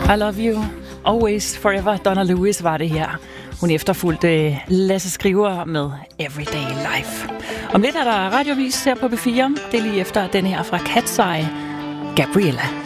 I love you, always, forever. Donna Lewis var det her. Hun efterfulgte Lasse Skriver med Everyday Life. Om lidt er der radiovis her på B4. Det er lige efter den her fra Cat's Eye, Gabriella.